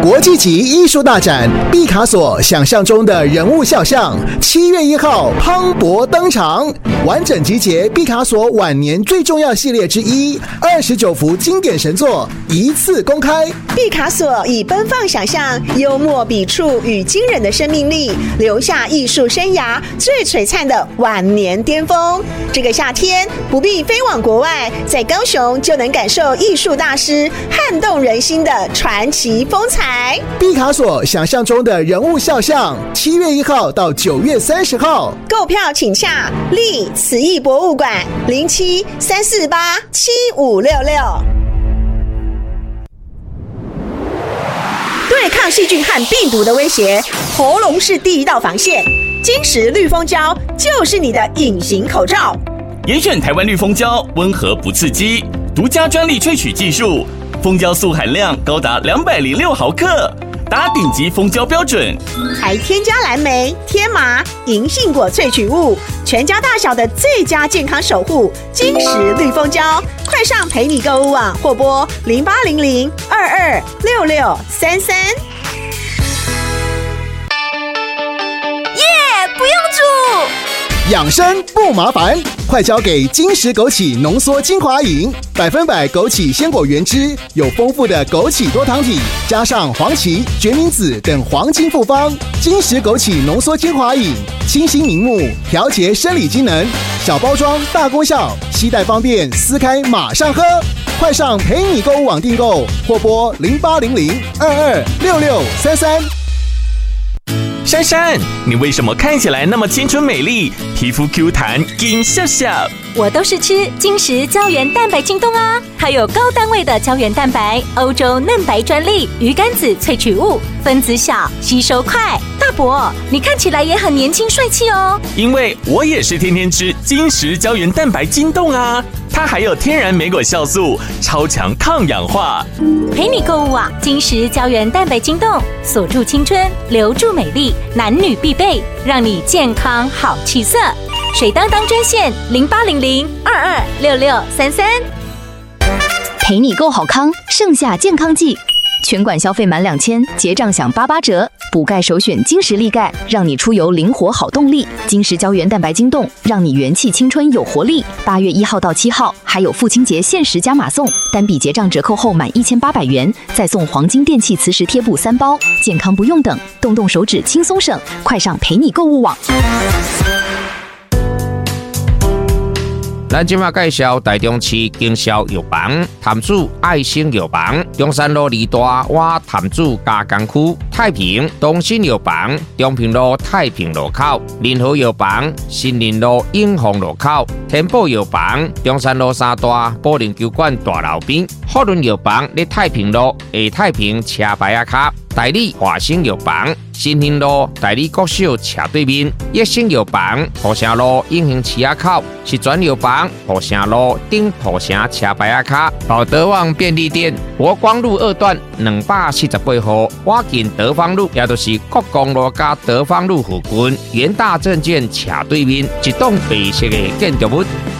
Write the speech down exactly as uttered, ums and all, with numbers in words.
国际级艺术大展毕卡索想象中的人物肖像，七月一号磅礴登场，完整集结毕卡索晚年最重要系列之一，二十九幅经典神作一次公开。 毕卡索以奔放想象、幽默笔触与惊人的生命力，留下艺术生涯最璀璨的晚年巅峰。这个夏天不必飞往国外，在高雄就能感受艺术大师撼动人心的传奇风采。 毕卡索想象中的人物肖像，七月一号到九月三十号， 购票请洽立慈艺博物馆零七三四八七五六六。对抗细菌和病毒的威胁，喉咙是第一道防线。金石绿蜂胶就是你的隐形口罩。 严选台湾绿蜂胶，温和不刺激，独家专利萃取技术。蜂胶素含量高达两百零六毫克，达顶级蜂胶标准， 还添加蓝莓、天麻、银杏果萃取物，全家大小的最佳健康守护。金石绿蜂胶，快上陪你购物网或拨零八零零二二六六三三。 耶，不用煮。 养生不麻烦，快交给金石枸杞浓缩精华饮，百分百枸杞鲜果原汁，有丰富的枸杞多糖体，加上黄芪、决明子等黄金复方。金石枸杞浓缩精华饮，清新明目，调节生理机能，小包装大功效，携带方便，撕开马上喝。快上陪你购物网订购，或拨零八零零二二六六三三。 珊珊，你为什么看起来那么青春美丽，皮肤 Q 弹，金笑笑？ 我都是吃金石胶原蛋白晶冻啊，还有高单位的胶原蛋白，欧洲嫩白专利，鱼肝子萃取物，分子小，吸收快。大伯，你看起来也很年轻帅气哦。 因为我也是天天吃金石胶原蛋白晶冻啊，它还有天然莓果酵素，超强抗氧化。 陪你购物网，金石胶原蛋白晶冻，锁住青春，留住美丽，男女必备，让你健康好气色。水当当专线零八零零二二六六三三。 陪你购好康，盛夏健康季，全馆消费满两千，结账享八八折。补钙首选金石力钙，让你出游灵活好动力。金石胶原蛋白晶冻，让你元气青春有活力。八月一号到七号，还有父亲节限时加码送，单笔结账折扣后满一千八百元，再送黄金电器磁石贴布三包。健康不用等，动动手指轻松省，快上陪你购物网。 咱今麦介绍台中市经销药房潭子爱心药房，中山路二大洼潭子加工区，太平东新药房，中平路太平路口，联合药房新林路永丰路口，天宝药房中山路三大保龄球馆大楼边，福伦药房在太平路下太平车牌仔卡。代理华兴药房新兴路代理国小斜对面，益生药房浦城路永兴市仔口，实转药房浦城路顶浦城车牌仔卡，宝德旺便利店国光路二段两百四十八号，我近德芳路，也就是国光路加德芳路附近，元大证券斜对面一栋白色的建筑物。